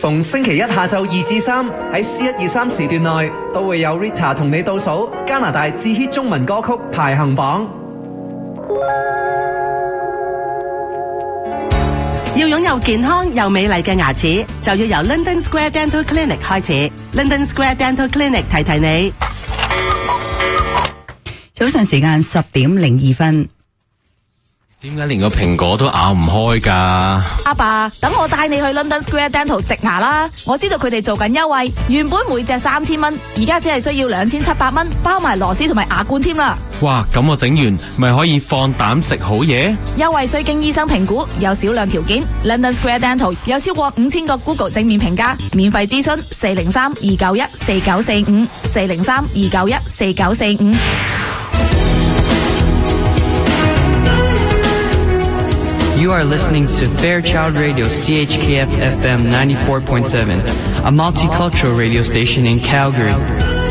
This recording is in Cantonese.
逢星期一下晝2至3喺 C123時段內，都會有 Rita 同你倒數加拿大至 hit 中文歌曲排行榜。 要擁有健康又美麗嘅牙齒，就要由 London Square Dental Clinic 開始。London Square Dental Clinic 提提你。 早上時間10:02。 點解連個蘋果都咬唔開㗎？ 阿爸，等我帶你去 London Square Dental 植牙啦！我知道佢哋做緊優惠，原本每隻3000蚊，而家只係需要2700蚊，包埋螺絲同埋牙冠添啦！ 哇，咁我整完咪可以放膽食好嘢？ 優惠需經醫生評估，有少量條件。London Square Dental 有超過5000個 Google 正面評價，免費諮詢403-291-4945 403-291-4945。 You are listening to Fairchild Radio CHKF FM 94.7, a multicultural radio station in Calgary.